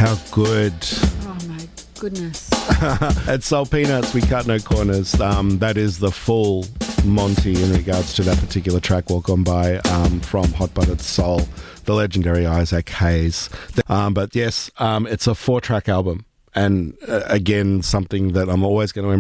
How good. Oh, my goodness. At Soul Peanuts, we cut no corners. That is the full Monty in regards to that particular track, Walk On By, from Hot Buttered Soul, the legendary Isaac Hayes. But yes, it's a 4-track album. And again, something that I'm always going to